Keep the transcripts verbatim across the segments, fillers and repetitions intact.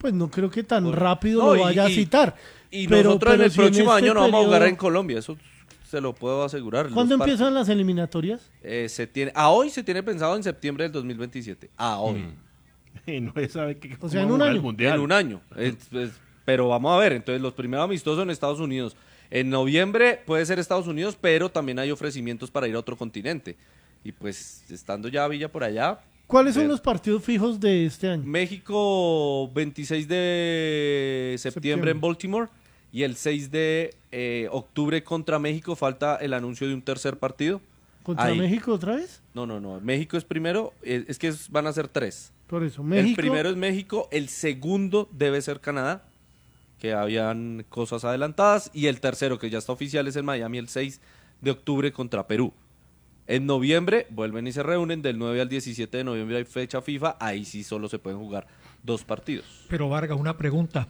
Pues no creo que tan Por... rápido no, lo vaya y, a citar. Y pero, nosotros pero en el si próximo en este año no vamos a jugar periodo... en Colombia, eso se lo puedo asegurar. ¿Cuándo empiezan las eliminatorias? Eh, se tiene, a hoy se tiene pensado en septiembre del dos mil veintisiete. A hoy. Mm. Y no se sabe qué. O sea, en un año. En un año. Es, es, pero vamos a ver, entonces los primeros amistosos en Estados Unidos. En noviembre puede ser Estados Unidos, pero también hay ofrecimientos para ir a otro continente. Y pues, estando ya Villa por allá... ¿Cuáles son ver. los partidos fijos de este año? México, veintiséis de septiembre, septiembre. en Baltimore. Y el seis de eh, octubre contra México falta el anuncio de un tercer partido. ¿Contra Ahí. México otra vez? No, no, no. México es primero. Es, es que es, van a ser tres. Por eso, México. El primero es México. El segundo debe ser Canadá, que habían cosas adelantadas. Y el tercero, que ya está oficial, es en Miami el seis de octubre contra Perú. En noviembre vuelven y se reúnen. Del nueve al diecisiete de noviembre hay fecha FIFA. Ahí sí solo se pueden jugar dos partidos. Pero Vargas, una pregunta.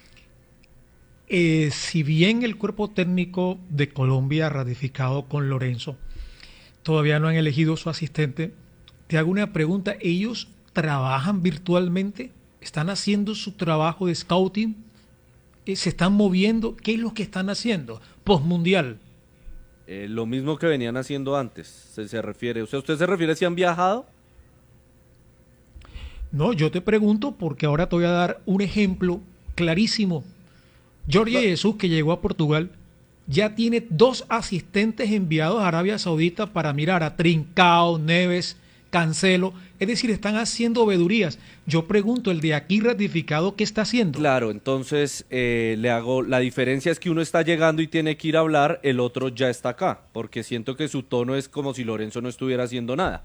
Eh, si bien el cuerpo técnico de Colombia ha ratificado con Lorenzo, todavía no han elegido su asistente, te hago una pregunta. ¿Ellos trabajan virtualmente? ¿Están haciendo su trabajo de scouting? Eh, ¿Se están moviendo? ¿Qué es lo que están haciendo? Postmundial. Eh, lo mismo que venían haciendo antes, se, se refiere. O sea, ¿usted se refiere si han viajado? No, yo te pregunto porque ahora te voy a dar un ejemplo clarísimo. Jorge Jesús, que llegó a Portugal, ya tiene dos asistentes enviados a Arabia Saudita para mirar a Trincao, Neves, Cancelo. Es decir, están haciendo vedurías. Yo pregunto, el de aquí ratificado, ¿qué está haciendo? Claro, entonces eh, le hago, la diferencia es que uno está llegando y tiene que ir a hablar, el otro ya está acá, porque siento que su tono es como si Lorenzo no estuviera haciendo nada.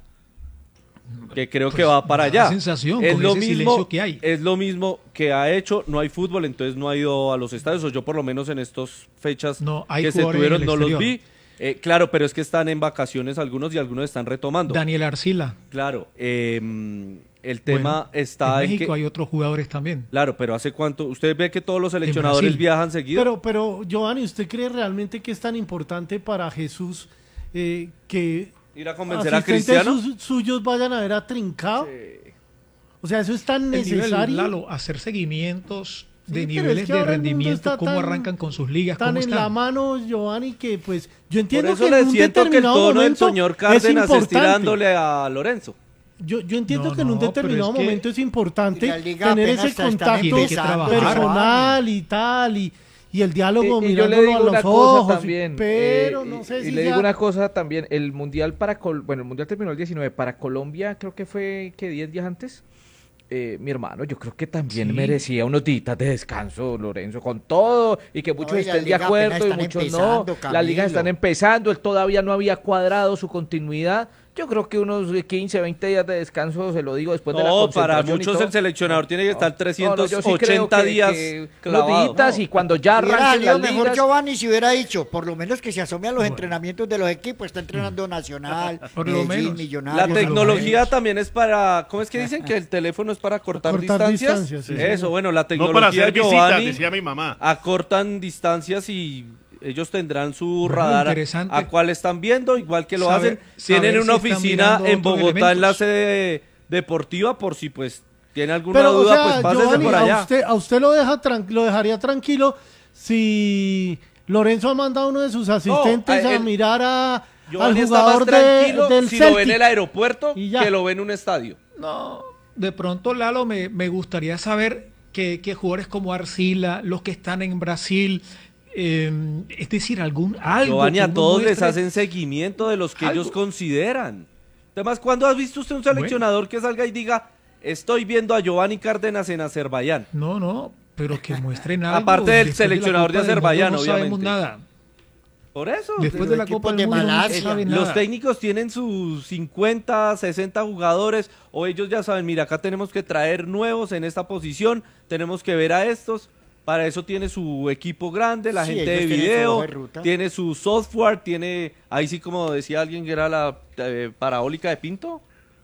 Que creo pues, que va para allá. Sensación, es con lo ese mismo silencio que hay. Es lo mismo que ha hecho, no hay fútbol, entonces no ha ido a los estadios, o yo por lo menos en estas fechas no, hay que se tuvieron no exterior. los vi. Eh, claro, pero es que están en vacaciones algunos y algunos están retomando. Daniel Arcila. Claro, eh, el tema bueno, está en México en que, hay otros jugadores también. Claro, pero ¿hace cuánto? ¿Usted ve que todos los seleccionadores viajan seguido? Pero, pero Giovanni, ¿usted cree realmente que es tan importante para Jesús eh, que ir a convencer a Cristiano sus, suyos vayan a ver a Trincao? Sí. O sea, eso es tan el necesario. Nivel, Lalo, hacer seguimientos de sí, niveles es que de rendimiento, cómo tan, arrancan con sus ligas, tan cómo en están. la mano, Giovanni, que pues yo entiendo Por eso que le en un siento que el determinado tono del momento señor Cárdenas es, es tirándole a Lorenzo. Yo, yo entiendo no, que en un no, determinado es que momento es importante liga tener ese contacto personal y tal, y, y el diálogo y, y mirándolo yo le digo a los una ojos. cosa también, pero eh, no sé y, si y le ya... digo una cosa también, el mundial para Col bueno, el mundial terminó el diecinueve, para Colombia creo que fue que diez días antes. Eh, mi hermano, yo creo que también sí. merecía unos días de descanso, Lorenzo, con todo, y que muchos no, y estén de acuerdo y muchos no. Camilo. Las ligas están empezando, él todavía no había cuadrado su continuidad. Yo creo que unos quince, veinte días de descanso, se lo digo, después no, de la concentración. No, para muchos el seleccionador tiene que estar no, trescientos ochenta no, no, yo sí que, días que clavado. No. Y cuando ya arranquen las mejor ligas... Giovanni si hubiera dicho, por lo menos que se asome a los bueno. entrenamientos de los equipos, está entrenando Nacional, por lo Medellín, menos. Millonarios. La tecnología también es para, ¿cómo es que dicen? Que el teléfono es para cortar, cortar distancias. distancias sí, Eso, sí. Bueno, la tecnología, no para hacer Giovanni, visitas, decía mi mamá. acortan distancias y... ellos tendrán su bueno, radar a, a cuál están viendo, igual que lo saber, hacen. Tienen una si oficina en Bogotá en la sede deportiva, por si pues tiene alguna Pero, duda, o sea, pues pásese Giovanni, por allá. A usted, a usted lo, deja lo dejaría tranquilo si Lorenzo ha mandado a uno de sus asistentes no, a, el, a mirar a, al jugador de, del si Celtic. Lo ve en el aeropuerto que lo ve en un estadio. No, de pronto, Lalo, me, me gustaría saber que, que jugadores como Arcila, los que están en Brasil... Eh, es decir, algún algo. Giovanni, a todos muestre... les hacen seguimiento de los que ¿Algo? ellos consideran. Además, ¿cuándo has visto usted un seleccionador bueno. que salga y diga, estoy viendo a Giovanni Cárdenas en Azerbaiyán? No, no, pero que muestren algo. Aparte del seleccionador de, de Azerbaiyán, no obviamente. No sabemos nada. Por eso. Después de la Copa del Mundo, no saben los nada. técnicos tienen sus cincuenta, sesenta jugadores, o ellos ya saben, mira, acá tenemos que traer nuevos en esta posición, tenemos que ver a estos. Para eso tiene su equipo grande, la sí, gente de video, tiene su software, tiene, ahí sí como decía alguien que era la eh, parabólica de Pinto,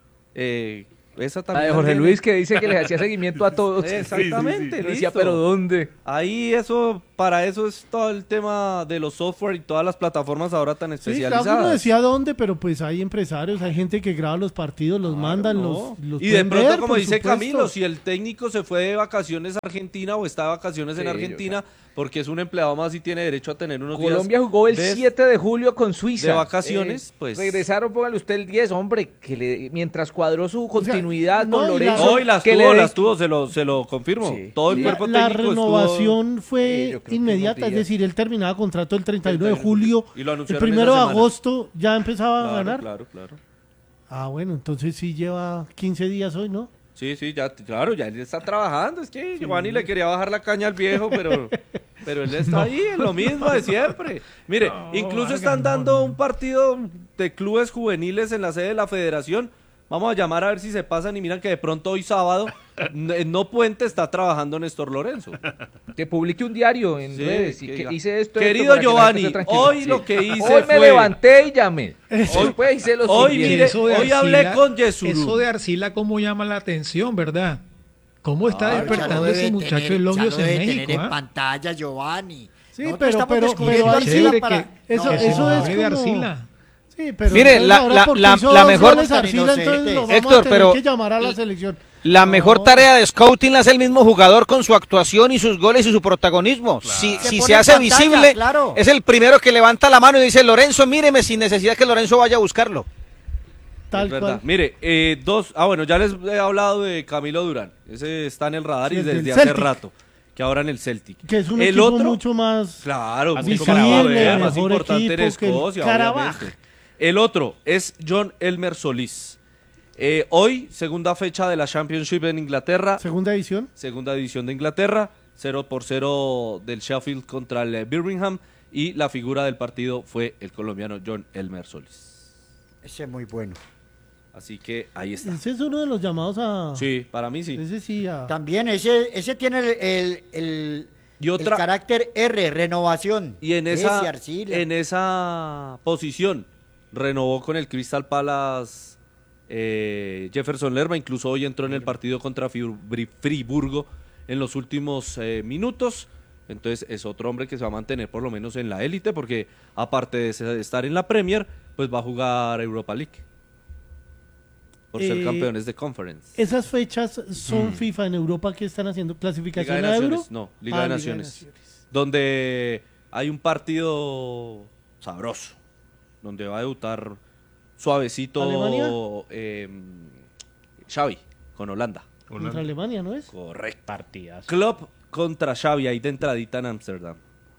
eh, esa también. La de Jorge Luis que dice que les hacía seguimiento a todos. Exactamente, sí, sí, sí. listo. Decía, pero ¿dónde? Ahí eso para eso es todo el tema de los software y todas las plataformas ahora tan Sí, especializadas. claro, uno decía dónde, pero pues hay empresarios, hay gente que graba los partidos, los Claro, mandan, no. los, los Y de pueden pronto, ver, como por dice supuesto. Camilo, si el técnico se fue de vacaciones a Argentina o está de vacaciones en Sí, Argentina, porque es un empleado más y tiene derecho a tener unos Colombia días jugó el de- siete de julio con Suiza. de vacaciones, pues. Regresaron, póngale usted el diez, hombre, que le, mientras cuadró su continuidad no, con y la- Lorenzo. No, y las que tuvo, le las den- tuvo, se lo, se lo confirmo. Sí. Todo el Sí. cuerpo La técnico renovación Sí, fue yo creo que inmediata, unos es días. decir, él terminaba contrato el treinta y uno de treinta y uno de julio, julio. Y lo el anunciaron primero de esa semana. agosto ya empezaba estuvo... a ganar. Claro, claro, claro. Ah, bueno, entonces sí lleva quince días hoy, ¿no? Sí, sí, ya, claro, ya él está trabajando. Es que Giovanni le quería bajar la caña al viejo, pero, pero él está ahí en lo mismo de siempre. Mire, No, incluso Vargas, están no, dando no. un partido de clubes juveniles en la sede de la federación. Vamos a llamar a ver si se pasan y miran que de pronto hoy sábado, en No Puente, está trabajando Néstor Lorenzo. Que publique un diario en Sí, redes y que que diga, hice esto. querido esto, para que la Giovanni, gente esté tranquila. hoy lo que hice Hoy me fue- levanté y llamé. Eso. Hoy pues hice lo Hoy, siguiente. mire, Eso de hoy hablé con Yesuru. Eso de Arcila, ¿cómo llama la atención, verdad? ¿Cómo está Claro, ya lo despertando debe ese muchacho tener- elogios ya lo en debe México? tener en ah? pantalla, Giovanni. Sí, Nosotros pero, estamos pero, descubriendo pero Arcila Chévere para- que, eso- No, que se eso nos es hable de como- Arcila. Sí, pero Mire, entonces la- ahora la- porque la- hizo la dos mejor- goles Arcila, entonces lo vamos Héctor, a tener pero- que llamar a la selección. La mejor No. tarea de scouting la hace el mismo jugador con su actuación y sus goles y su protagonismo. Si, Se si pone se en hace pantalla, visible, claro. es el primero que levanta la mano y dice, Lorenzo, míreme, sin necesidad que Lorenzo vaya a buscarlo. Tal Es verdad. cual. Mire, eh, dos. Ah, bueno, ya les he hablado de Camilo Durán. Ese está en el radar Sí, y el del desde hace Celtic. rato. Que ahora en el Celtic. Que es un el equipo otro, mucho más... Claro, Más mucho visible, más, ver, más mejor importante en equipo que el Escocia, Karabaj. obviamente. El otro es John Elmer Solís. Eh, hoy, segunda fecha de la Championship en Inglaterra. Segunda edición. Segunda división de Inglaterra. cero por cero del Sheffield contra el eh, Birmingham. Y la figura del partido fue el colombiano John Elmer Solís. Ese es muy bueno. Así que ahí está. Ese es uno de los llamados a... Sí, para mí sí. Ese sí, a... También ese, ese tiene el, el, el- Y otra- el carácter R, renovación. Y en Ese esa, Arcila. en esa posición renovó con el Crystal Palace eh, Jefferson Lerma, incluso hoy entró en el partido contra Fibri- Friburgo en los últimos eh, minutos. Entonces es otro hombre que se va a mantener por lo menos en la élite, porque aparte de se- estar en la Premier, pues va a jugar Europa League por ser Eh, campeones de Conference. Esas fechas son FIFA en Europa que están haciendo Liga clasificación de a Euro. Naciones, no, Liga Ah, de Naciones. Donde hay un partido sabroso, donde va a debutar suavecito ¿Alemania? eh, Xavi con Holanda. Contra Alemania, ¿no es? Correcto. Partidas. Klopp contra Xavi ahí de entradita en Ámsterdam.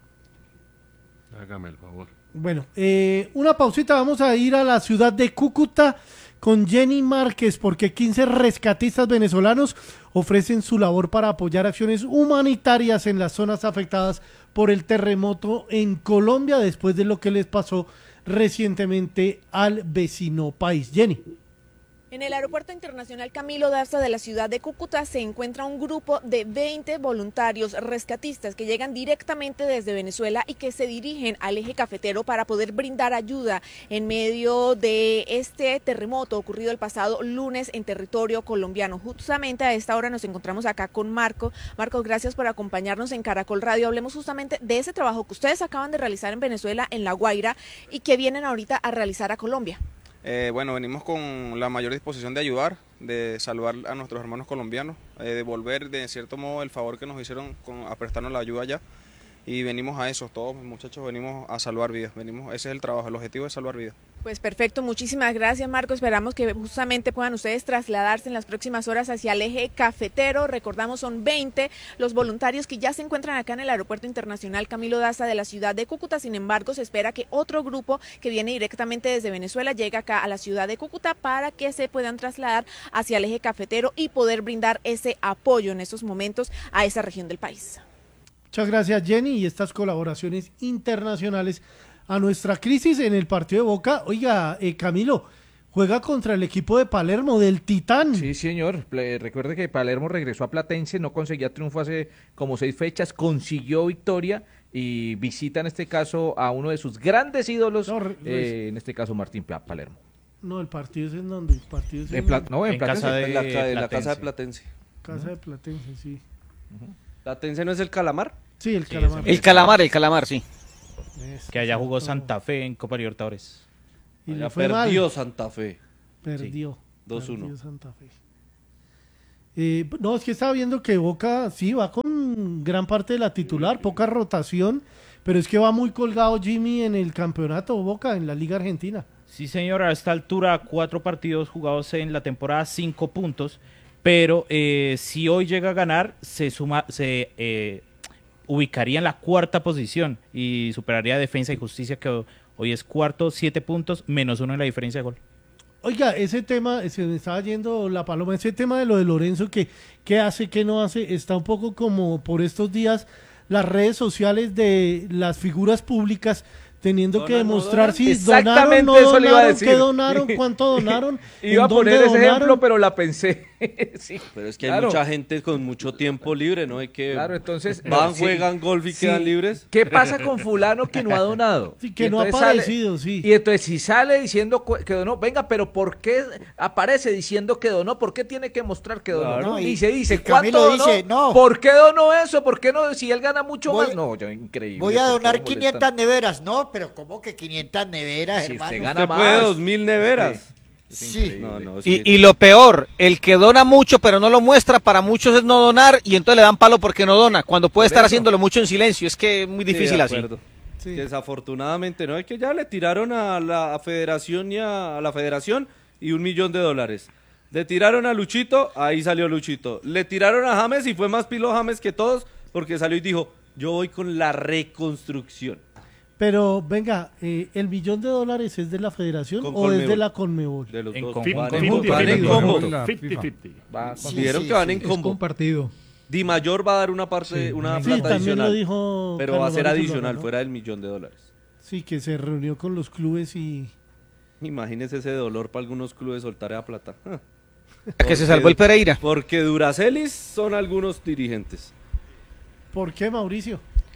Hágame el favor. Bueno, eh, una pausita, vamos a ir a la ciudad de Cúcuta con Jenny Márquez, porque quince rescatistas venezolanos ofrecen su labor para apoyar acciones humanitarias en las zonas afectadas por el terremoto en Colombia, después de lo que les pasó recientemente al vecino país. Jenny. En el Aeropuerto Internacional Camilo Daza de la ciudad de Cúcuta se encuentra un grupo de veinte voluntarios rescatistas que llegan directamente desde Venezuela y que se dirigen al eje cafetero para poder brindar ayuda en medio de este terremoto ocurrido el pasado lunes en territorio colombiano. Justamente a esta hora nos encontramos acá con Marco. Marco, gracias por acompañarnos en Caracol Radio. Hablemos justamente de ese trabajo que ustedes acaban de realizar en Venezuela, en La Guaira, y que vienen ahorita a realizar a Colombia. Eh, bueno, venimos con la mayor disposición de ayudar, de salvar a nuestros hermanos colombianos, eh, devolver de cierto modo el favor que nos hicieron con, a prestarnos la ayuda allá. Y venimos a eso, todos muchachos venimos a salvar vidas, venimos, ese es el trabajo, el objetivo es salvar vidas. Pues perfecto, muchísimas gracias Marco, esperamos que justamente puedan ustedes trasladarse en las próximas horas hacia el eje cafetero. Recordamos, son veinte los voluntarios que ya se encuentran acá en el Aeropuerto Internacional Camilo Daza de la ciudad de Cúcuta. Sin embargo, se espera que otro grupo que viene directamente desde Venezuela llegue acá a la ciudad de Cúcuta para que se puedan trasladar hacia el eje cafetero y poder brindar ese apoyo en estos momentos a esa región del país. Muchas gracias, Jenny, y estas colaboraciones internacionales a nuestra crisis en el partido de Boca. Oiga, eh, Camilo, juega contra el equipo de Palermo, del Titán. Sí, señor. Ple- Recuerde que Palermo regresó a Platense, no conseguía triunfo hace como seis fechas, consiguió victoria y visita en este caso a uno de sus grandes ídolos, No, re- eh, en este caso Martín Pla- Palermo. No, el partido es en donde, el partido es en, En Pla- no, en, En Platense. casa de- En la, ca- en la Platense. casa de Platense. casa de Platense, sí. ¿Platense no es el Calamar? Sí, el Sí, calamar. El calamar, el calamar, sí. Que allá jugó Santa Fe en Copa Libertadores. Y Allá le fue perdió mal. Santa Fe. Perdió. dos uno. Perdió Santa Fe. Eh, no, es que estaba viendo que Boca sí va con gran parte de la titular, poca rotación, pero es que va muy colgado Jimmy en el campeonato Boca, en la Liga Argentina. Sí, señor, a esta altura, cuatro partidos jugados en la temporada, cinco puntos, pero eh, si hoy llega a ganar, se suma, se eh, ubicaría en la cuarta posición y superaría a Defensa y Justicia, que hoy es cuarto, siete puntos, menos uno en la diferencia de gol. Oiga, ese tema, se me estaba yendo la paloma, ese tema de lo de Lorenzo, que qué hace, qué no hace, está un poco como por estos días las redes sociales de las figuras públicas teniendo ¿Donan, que no demostrar donan? si Exactamente donaron, no eso le iba a donaron, decir. qué donaron, cuánto donaron, Iba a en dónde poner ese donaron. ejemplo, pero la pensé. Sí, Pero es que claro. hay mucha gente con mucho tiempo libre, ¿no? Hay que Claro, entonces van, no, sí, juegan golf y sí. quedan libres. ¿Qué pasa con fulano que no ha donado? Sí, que Y no ha entonces sale- aparecido, sí. Y entonces si sale diciendo cu- que donó, venga, pero ¿por qué aparece diciendo que donó? ¿Por qué tiene que mostrar que donó? Claro. No, Y- y se dice, y Camilo ¿cuánto donó? dice, no. ¿Por qué donó eso? ¿Por qué no? Si él gana mucho Voy- más. No, yo increíble. Voy a ¿por qué donar me molestan? quinientas neveras. No, pero ¿cómo que quinientas neveras, Si hermano? usted gana Usted puede más. dos mil neveras. Sí. No, no, es Y, que- y lo peor, el que dona mucho pero no lo muestra, para muchos es no donar y entonces le dan palo porque no dona, cuando puede Por estar eso. haciéndolo mucho en silencio, es que es muy Sí, difícil de así. acuerdo. Sí. Desafortunadamente, ¿no? Es que ya le tiraron a la federación y a, a la federación y un millón de dólares. Le tiraron a Luchito, ahí salió Luchito. Le tiraron a James y fue más pilo James que todos porque salió y dijo, yo voy con la reconstrucción. Pero venga, eh, ¿el millón de dólares es de la federación Con o es de Conmebol. la Conmebol? De los En dos. conjunto. Van En en- conjunto. van en Sí, combo. la cincuenta FIFA. cincuenta. Va, Sí, Dijeron sí, que van sí. en Es combo. compartido. Di Mayor va a dar una parte, Sí, una Sí, plata también adicional. lo dijo pero va a Carlos ser Mauricio adicional, Lora, ¿no? fuera del millón de dólares. Sí, que se reunió con los clubes y... Imagínese ese dolor para algunos clubes soltar esa plata. Ah. Que se salvó el Pereira. Porque Duracelis son algunos dirigentes. ¿Por qué, Mauricio?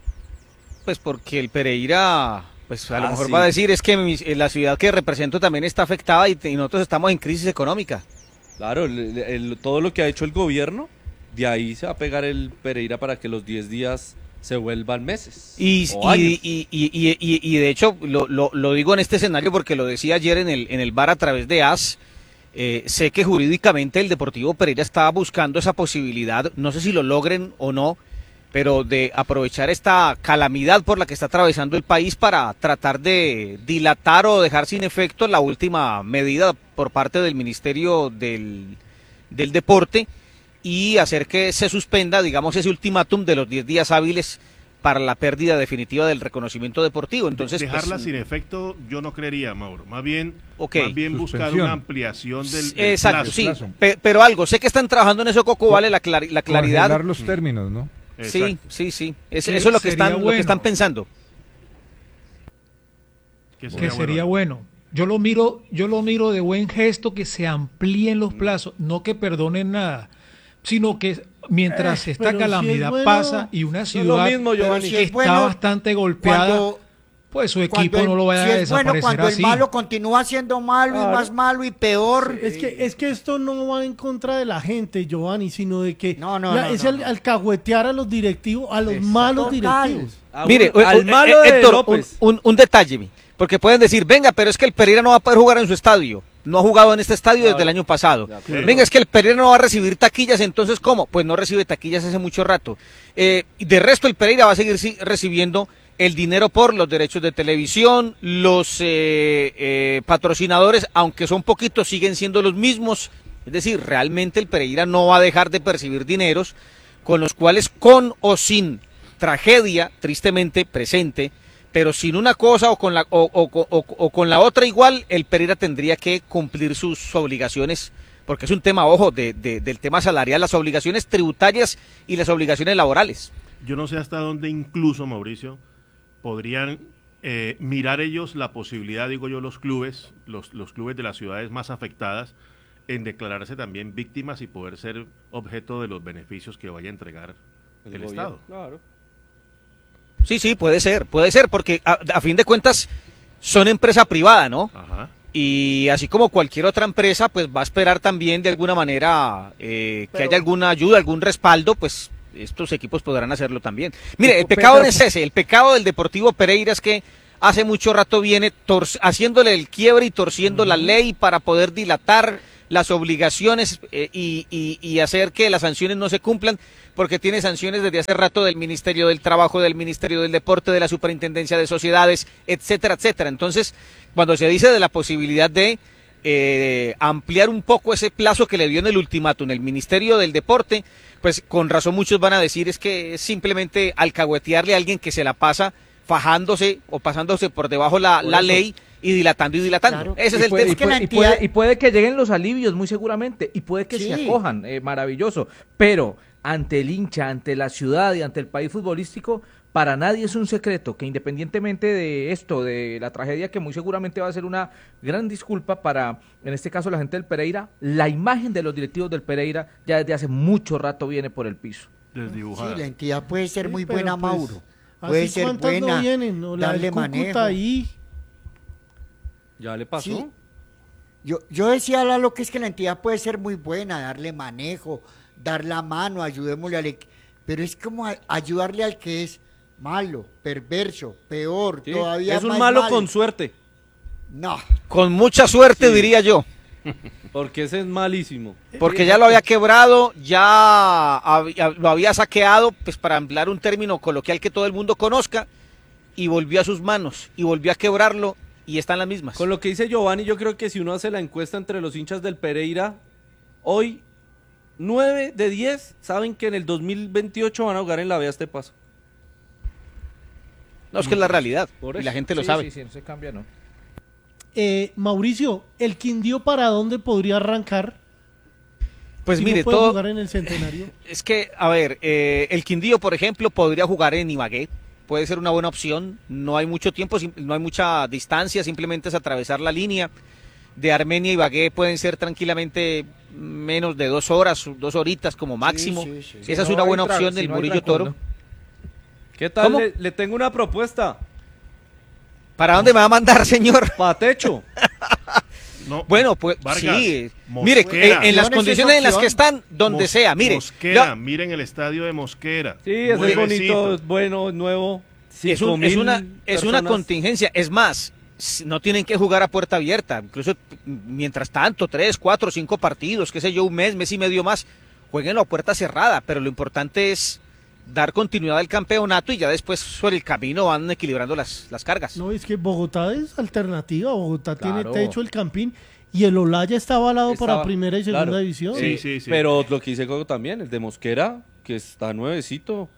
Pues porque el Pereira, pues a lo Ah, mejor sí. va a decir es que mi- eh, la ciudad que represento también está afectada y, te- y nosotros estamos en crisis económica. Claro, el- el- todo lo que ha hecho el gobierno, de ahí se va a pegar el Pereira para que los diez días se vuelvan meses. Y, o años. y, y, y, y- y- y de hecho lo, lo, lo digo en este escenario porque lo decía ayer en el, en el bar a través de A S. Eh, sé que jurídicamente el Deportivo Pereira estaba buscando esa posibilidad, no sé si lo logren o no, pero de aprovechar esta calamidad por la que está atravesando el país para tratar de dilatar o dejar sin efecto la última medida por parte del Ministerio del, del Deporte y hacer que se suspenda, digamos, ese ultimátum de los diez días hábiles para la pérdida definitiva del reconocimiento deportivo. Entonces, dejarla pues, sin efecto, yo no creería, Mauro. Más bien, Ok. más bien buscar Suspensión. una ampliación del, del exacto, plazo. sí, plazo. pe- pero algo, sé que están trabajando en eso, Coco, vale la, clari- la claridad. Congelar los términos, ¿no? Sí, Exacto. sí, sí. Es- Que eso es lo que, sería están, lo que bueno. están pensando. Que Que sería bueno. Yo lo miro, yo lo miro de buen gesto que se amplíen los plazos, no que perdonen nada, sino que mientras Eh, esta pero si calamidad es bueno, pasa y una es lo ciudad mismo, Pero Giovanni. si es está bueno, bastante golpeada, cuando, pues su equipo cuando el- no lo vaya si a es bueno desaparecer cuando así. el malo continúa siendo malo y Claro. más malo y peor. Es que, es que esto no va en contra de la gente, Giovanni, sino de que No, no, la- no, es no, al, no. alcahuetear a los directivos, a los Exacto. malos Total. directivos. Ah, Mire, bueno, al eh, malo eh, de Héctor, un, López. un- un detalle, mi, porque pueden decir, venga, pero es que el Pereira no va a poder jugar en su estadio. No ha jugado en este estadio desde el año pasado. De acuerdo. Venga, es que el Pereira no va a recibir taquillas, entonces ¿cómo? Pues no recibe taquillas hace mucho rato. Eh, y de resto el Pereira va a seguir sí, recibiendo el dinero por los derechos de televisión, los eh, eh, patrocinadores, aunque son poquitos, siguen siendo los mismos. Es decir, realmente el Pereira no va a dejar de percibir dineros con los cuales, con o sin tragedia, tristemente presente, pero sin una cosa o con la o, o- o- o- o con la otra igual, el Pereira tendría que cumplir sus obligaciones, porque es un tema, ojo, de, de- del tema salarial, las obligaciones tributarias y las obligaciones laborales. Yo no sé hasta dónde incluso, Mauricio, podrían eh, mirar ellos la posibilidad, digo yo, los clubes, los, los clubes de las ciudades más afectadas, en declararse también víctimas y poder ser objeto de los beneficios que vaya a entregar el, gobierno, Estado. Claro. Sí, sí, puede ser, puede ser, porque a, a fin de cuentas son empresa privada, ¿no? Ajá. Y así como cualquier otra empresa, pues va a esperar también de alguna manera eh, que Pero- haya alguna ayuda, algún respaldo, pues estos equipos podrán hacerlo también. Mire, el pecado no es ese, el pecado del Deportivo Pereira es que hace mucho rato viene haciéndole el quiebre y torciendo uh-huh. la ley para poder dilatar las obligaciones eh, y, y, y hacer que las sanciones no se cumplan, porque tiene sanciones desde hace rato del Ministerio del Trabajo, del Ministerio del Deporte, de la Superintendencia de Sociedades, etcétera, etcétera. Entonces, cuando se dice de la posibilidad de eh, ampliar un poco ese plazo que le dio en el ultimátum el Ministerio del Deporte, pues con razón muchos van a decir es que es simplemente alcahuetearle a alguien que se la pasa fajándose o pasándose por debajo la, por la ley y dilatando y dilatando. Claro. Ese y es el puede, tema. Y puede, y, puede, y puede que lleguen los alivios, muy seguramente, y puede que sí. se acojan, eh, maravilloso, pero ante el hincha, ante la ciudad y ante el país futbolístico, para nadie es un secreto que independientemente de esto, de la tragedia que muy seguramente va a ser una gran disculpa para, en este caso, la gente del Pereira, la imagen de los directivos del Pereira ya desde hace mucho rato viene por el piso. Desdibujada. Sí, la entidad puede ser sí, muy buena, pues, Mauro. Puede ser buena, no vienen, ¿no? La darle manejo. Ahí. ¿Ya le pasó? Sí. Yo, yo decía, Lalo, que es que la entidad puede ser muy buena, darle manejo, dar la mano, ayudémosle al... Pero es como a, ayudarle al que es malo, perverso, peor, sí, todavía es un más malo mal. con suerte. No. Con mucha suerte, sí. diría yo. Porque ese es malísimo. Porque ya lo había quebrado, ya había, lo había saqueado, pues para emplear un término coloquial que todo el mundo conozca, y volvió a sus manos, y volvió a quebrarlo, y están las mismas. Con lo que dice Giovanni, yo creo que si uno hace la encuesta entre los hinchas del Pereira, hoy nueve de diez saben que en el dos mil veintiocho van a jugar en la B A este paso. No, es que es la realidad, y la gente lo sí, sabe. Sí, sí, no se cambia, ¿no? Eh, Mauricio, ¿el Quindío para dónde podría arrancar? Pues si mire, no puede todo jugar en el Centenario. Es que, a ver, eh, el Quindío, por ejemplo, podría jugar en Ibagué, puede ser una buena opción, no hay mucho tiempo, no hay mucha distancia, simplemente es atravesar la línea. De Armenia a Ibagué pueden ser tranquilamente menos de dos horas, dos horitas como máximo. Sí, sí, sí. Esa si es no una buena entra, opción si del no Murillo Toro. ¿Qué tal? Le, le tengo una propuesta. ¿Para dónde me va a mandar, señor? Pa' techo. No, bueno, pues Vargas, sí. Mosquera. Mire, en, en las condiciones en las que están, donde Mos, sea, mire. Mosquera, la, miren el estadio de Mosquera. Sí, es muy bonito, es bueno, es nuevo. Es, un, es, una, es una contingencia. Es más, no tienen que jugar a puerta abierta. Incluso mientras tanto, tres, cuatro, cinco partidos, qué sé yo, un mes, mes y medio más, jueguenlo a puerta cerrada. Pero lo importante es dar continuidad al campeonato y ya después sobre el camino van equilibrando las, las cargas. No, es que Bogotá es alternativa, Bogotá claro. tiene techo el Campín y el Olaya está avalado Estaba, para primera y segunda claro. división. Sí, sí, sí. Pero lo que dice Coco también, el de Mosquera, que está nuevecito,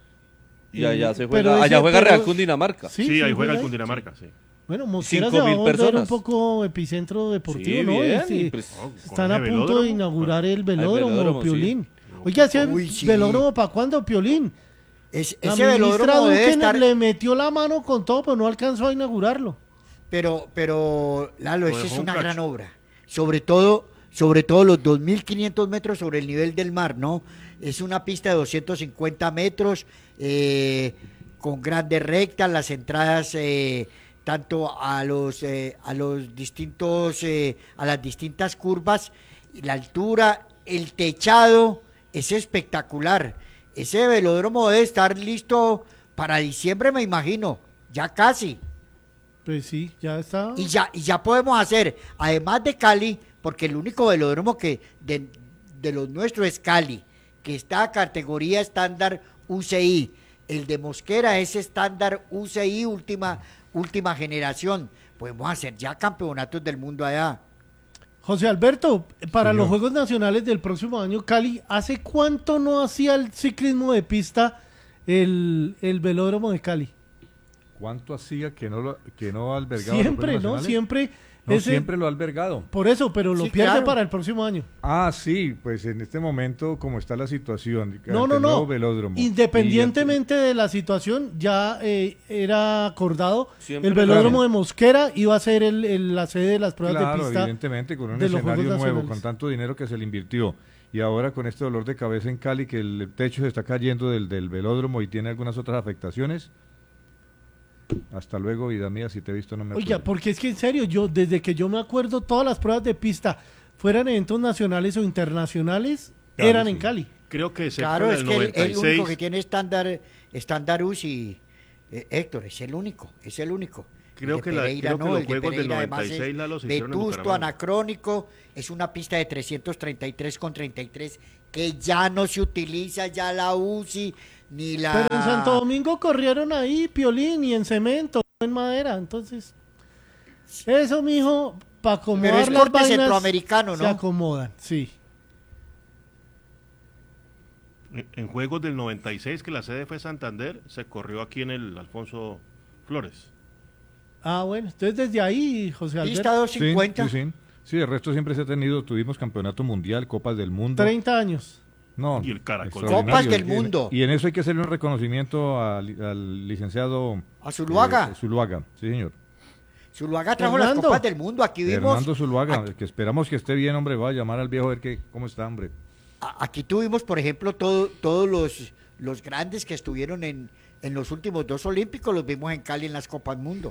y allá se juega, ese, allá juega pero, Real Cundinamarca. Sí, sí, sí ahí juega el Cundinamarca, sí. Bueno, Mosquera se va a volver un poco epicentro deportivo, sí, ¿no? Bien, este, pues, oh, están a punto de inaugurar el velódromo, el velódromo Piolín. Sí. Oiga, ¿ese Uy, sí. velódromo para cuándo, Piolín? Es, la ese velódromo debe estar... le metió la mano con todo, pero no alcanzó a inaugurarlo. Pero, pero, Lalo, esa es una cacho. gran obra. Sobre todo, sobre todo los dos mil quinientos metros sobre el nivel del mar, ¿no? Es una pista de doscientos cincuenta metros, eh, con grandes rectas, las entradas eh, tanto a los, eh, a los distintos, eh, a las distintas curvas, la altura, el techado, es espectacular. Ese velódromo debe estar listo para diciembre, me imagino, ya casi. Pues sí, ya está. Y ya, y ya podemos hacer, además de Cali, porque el único velódromo que de, de los nuestros es Cali, que está a categoría estándar U C I. El de Mosquera es estándar U C I, última, última generación. Podemos hacer ya campeonatos del mundo allá. José Alberto, para Señor. los Juegos Nacionales del próximo año, Cali, ¿hace cuánto no hacía el ciclismo de pista el, el velódromo de Cali? ¿Cuánto hacía que no lo, que no albergaba? Siempre, los ¿no? Juegos Nacionales? Siempre. No, ese, siempre lo ha albergado. Por eso, pero lo Sí, pierde claro. para el próximo año. Ah, sí, pues en este momento, como está la situación, No, ante no, el nuevo no. velódromo, Independientemente de la situación, ya eh, era acordado. Siempre el velódromo claro. de Mosquera iba a ser el, el- la sede de las pruebas claro, de pista. evidentemente, con un de los escenario Juegos nuevo, Nacionales. con tanto dinero que se le invirtió, y ahora con este dolor de cabeza en Cali, que el techo se está cayendo del, del velódromo y tiene algunas otras afectaciones. Hasta luego, vida mía, si te he visto no me acuerdo. Oiga, porque es que en serio, yo desde que yo me acuerdo, todas las pruebas de pista, fueran eventos nacionales o internacionales, Cali, eran sí. en Cali. Creo que excepto Claro, en es el que el, noventa y el seis, único que tiene estándar, estándar U C I, eh, Héctor, es el único, es el único. Creo El de que la- Pereira creo que no, los el de juegos del Pereira además noventa y seis, es Lalo, se hicieron en vetusto, Bucaramanga. anacrónico, es una pista de trescientos treinta y tres con treinta y tres que ya no se utiliza ya la U C I ni la... Pero en Santo Domingo corrieron ahí, Piolín, y en cemento, no en madera. Entonces, eso, mijo, para acomodar Pero es las corte vainas, centroamericano, se ¿no? acomodan, sí. En, en juegos del noventa y seis, que la sede fue Santander, se corrió aquí en el Alfonso Flores. Ah, bueno, entonces desde ahí, José Pista Alberto, Sí, doscientos cincuenta. sí, sí. Sí, el resto siempre se ha tenido, tuvimos campeonato mundial, Copas del Mundo. treinta años. No, Y el Caracol. extraordinario. Copas del Y en- Mundo. Y en eso hay que hacerle un reconocimiento al, al licenciado A Zuluaga. eh, Zuluaga, sí señor. Zuluaga trajo Fernando. las copas del mundo. Aquí vimos, Hernando Zuluaga, aquí, que esperamos que esté bien, hombre, va a llamar al viejo a ver que, cómo está, hombre. a- aquí tuvimos, por ejemplo, todo, todos los, los grandes que estuvieron en, en los últimos dos olímpicos, los vimos en Cali en las Copas Mundo.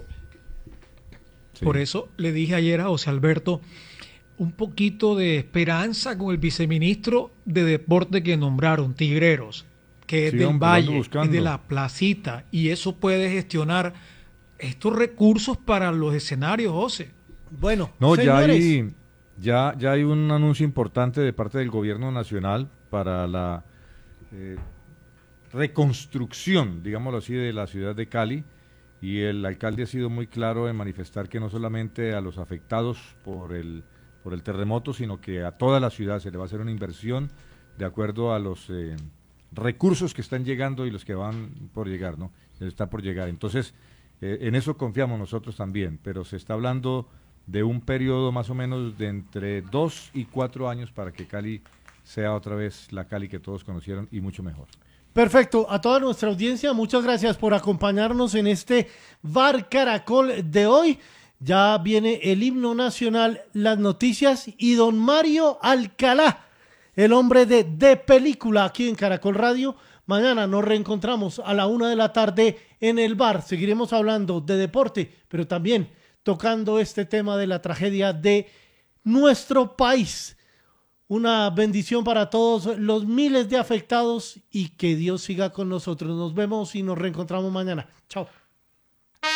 Sí. Por eso le dije ayer a José Alberto un poquito de esperanza con el viceministro de deporte que nombraron, Tigreros, que es Sí, del hombre, lo ando Valle, es buscando. de la Placita, y eso puede gestionar estos recursos para los escenarios, José. Bueno, No, ya señores, hay, ya, ya hay un anuncio importante de parte del gobierno nacional para la eh, reconstrucción, digámoslo así, de la ciudad de Cali, y el alcalde ha sido muy claro en manifestar que no solamente a los afectados por el, por el terremoto, sino que a toda la ciudad se le va a hacer una inversión de acuerdo a los eh, recursos que están llegando y los que van por llegar, ¿no? Está por llegar. Entonces, eh, en eso confiamos nosotros también, pero se está hablando de un periodo más o menos de entre dos y cuatro años para que Cali sea otra vez la Cali que todos conocieron y mucho mejor. perfecto. A toda nuestra audiencia, muchas gracias por acompañarnos en este Bar Caracol de hoy. Ya viene el himno nacional, las noticias y don Mario Alcalá, el hombre de De Película, aquí en Caracol Radio. Mañana nos reencontramos a la una de la tarde en el bar. Seguiremos hablando de deporte, pero también tocando este tema de la tragedia de nuestro país. Una bendición para todos los miles de afectados y que Dios siga con nosotros. Nos vemos y nos reencontramos mañana. Chao.